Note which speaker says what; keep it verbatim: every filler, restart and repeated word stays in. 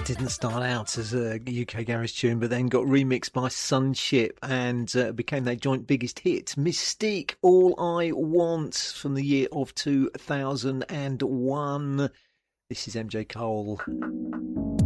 Speaker 1: Didn't start out as a U K garage tune, but then got remixed by Sunship and uh, became their joint biggest hit. Mystique, All I Want, from the year of two thousand one. This is M J Cole.